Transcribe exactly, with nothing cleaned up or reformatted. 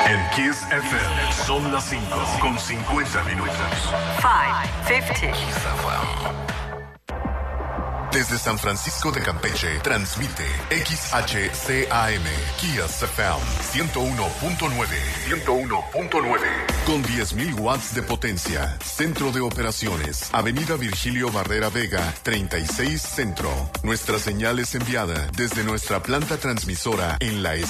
En Kiss F M son las cinco con cincuenta minutos. cinco cincuenta. Desde San Francisco de Campeche, transmite X H C A M, Kiss F M, ciento uno punto nueve. ciento uno punto nueve. Con diez mil watts de potencia. Centro de operaciones. Avenida Virgilio Barrera Vega, treinta y seis Centro. Nuestra señal es enviada desde nuestra planta transmisora en la